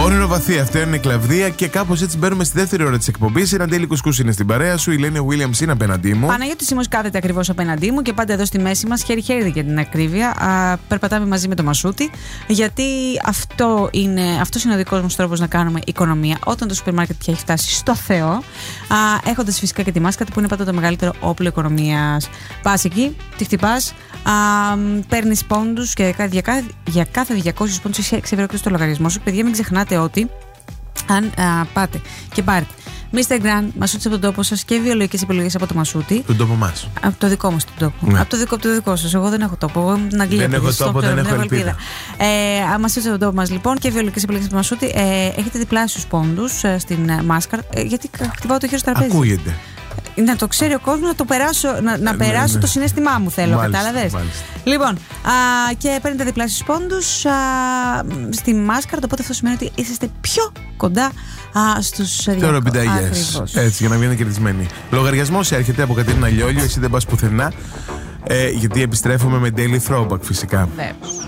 Όνειρο βαθύ, αυτό είναι η Κλαβδία και κάπως έτσι μπαίνουμε στη δεύτερη ώρα της εκπομπής. Η Ραντέλη Κουσκούς είναι στην παρέα σου, η Ελένη Williams είναι απέναντί μου. Παναγιώτη Σίμος κάθεται ακριβώς απέναντί μου και πάντα εδώ στη μέση μας, χέρι-χέρι για την ακρίβεια. Περπατάμε μαζί με το Μασούτη, γιατί αυτός είναι ο δικός μας τρόπος να κάνουμε οικονομία όταν το σούπερ μάρκετ πια έχει φτάσει στο Θεό. Έχοντας φυσικά και τη μάσκα που είναι πάντα το μεγαλύτερο όπλο οικονομίας. Πας εκεί, τη χτυπάς, παίρνεις πόντους και για κάθε 200 πόντους έχει 6 ευρώ στο λογαριασμό σου. Παιδιά, μην ξεχνάτε ότι αν πάτε και πάρετε Mr. Grand, Μασούτη από τον τόπο σας και βιολογικές επιλογές από το Μασούτη. Τον τόπο μας. Από το δικό μας τον τόπο. Ναι. Από το δικό σας. Εγώ δεν έχω τόπο. Εγώ είμαι την Αγγλία. Δεν έχω τόπο, δεν έχω ελπίδα. Μασούτη από τον τόπο μας λοιπόν και βιολογικές επιλογές από το Μασούτη. Έχετε διπλάσιους πόντους στην μάσκα. Γιατί χτυπάω το χέρι στο τραπέζι. Ακούγεται. Να το ξέρει ο κόσμος, να το περάσω, να περάσω το συναίσθημά μου θέλω, κατάλαβες. Λοιπόν, και παίρνετε διπλάσιους πόντους στη μάσκαρα, οπότε αυτό σημαίνει ότι είσαστε πιο κοντά στους 200. Έτσι, για να βγαίνετε κερδισμένοι. Λογαριασμός έρχεται από Κατερίνα Λιόλιο, εσύ δεν πας πουθενά, γιατί επιστρέφουμε με Daily Throwback φυσικά. Βέβαιος.